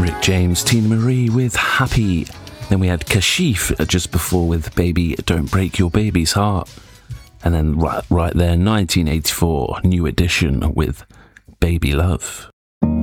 Rick James, Tina Marie with Happy. Then we had Kashif just before with Baby Don't Break Your Baby's Heart. And then right there, 1984, New Edition with Baby Love.